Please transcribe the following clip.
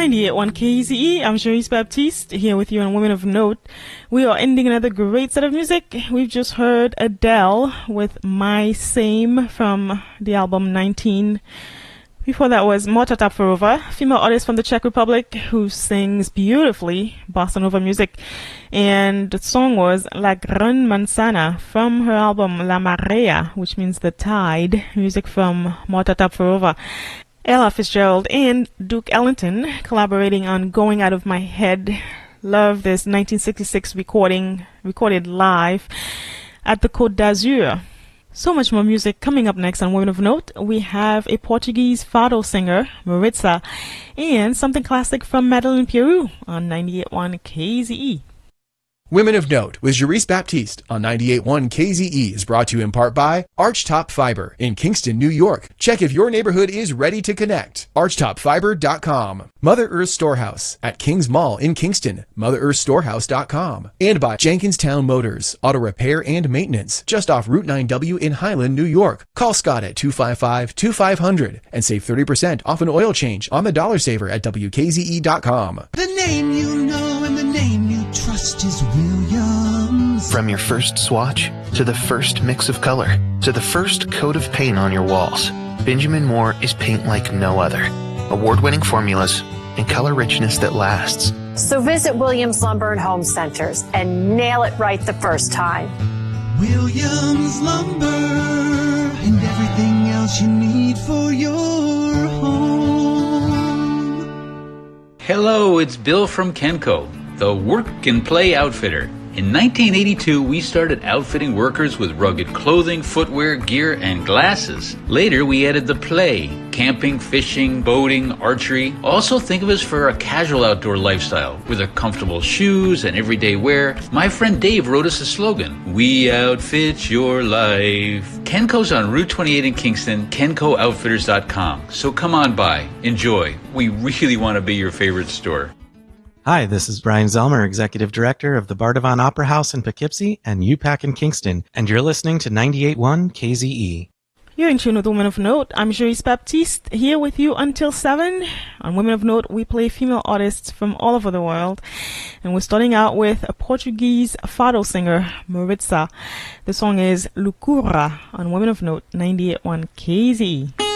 98.1 KZE, I'm Cherise Baptiste, here with you on Women of Note. We are ending another great set of music. We've just heard Adele with My Same from the album 19. Before that was Marta Tapfarova, female artist from the Czech Republic who sings beautifully bossa nova music. And the song was La Gran Manzana from her album La Marea, which means the tide, music from Marta Tapfarova. Ella Fitzgerald and Duke Ellington collaborating on Going Out of My Head. Love this 1966 recorded live at the Côte d'Azur. So much more music coming up next on Women of Note. We have a Portuguese fado singer, Maritza, and something classic from Madeleine Peru on 98.1 KZE. Women of Note with Cherise Baptiste on 98.1 KZE is brought to you in part by Archtop Fiber in Kingston, New York. Check if your neighborhood is ready to connect. ArchtopFiber.com. Mother Earth Storehouse at Kings Mall in Kingston. MotherEarthStorehouse.com. And by Jenkinstown Motors, auto repair and maintenance, just off Route 9W in Highland, New York. Call Scott at 255-2500 and save 30% off an oil change on the Dollar Saver at WKZE.com. The name you know and the name you trust is Williams. From your first swatch, to the first mix of color, to the first coat of paint on your walls, Benjamin Moore is paint like no other. Award-winning formulas and color richness that lasts. So visit Williams Lumber and Home Centers and nail it right the first time. Williams Lumber and everything else you need for your home. Hello, it's Bill from Kenco, the Work and Play Outfitter. In 1982, we started outfitting workers with rugged clothing, footwear, gear, and glasses. Later, we added the play, camping, fishing, boating, archery. Also think of us for a casual outdoor lifestyle with our comfortable shoes and everyday wear. My friend Dave wrote us a slogan, "We outfit your life." Kenco's on Route 28 in Kingston, KencoOutfitters.com. So come on by, enjoy. We really want to be your favorite store. Hi, this is Brian Zelmer, Executive Director of the Bardavon Opera House in Poughkeepsie and UPAC in Kingston, and you're listening to 98.1 KZE. You're in tune with Women of Note. I'm Cherise Baptiste, here with you until 7. On Women of Note, we play female artists from all over the world. And we're starting out with a Portuguese fado singer, Maritza. The song is Loucura on Women of Note, 98.1 KZE.